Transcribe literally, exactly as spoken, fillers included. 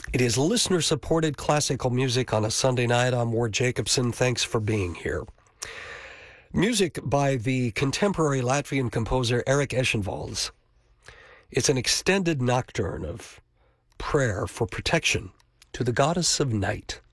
It is listener-supported classical music on a Sunday night. I'm Ward Jacobson. Thanks for being here. Music by the contemporary Latvian composer Eric Eschenwalds. It's an extended nocturne of prayer for protection to the goddess of night.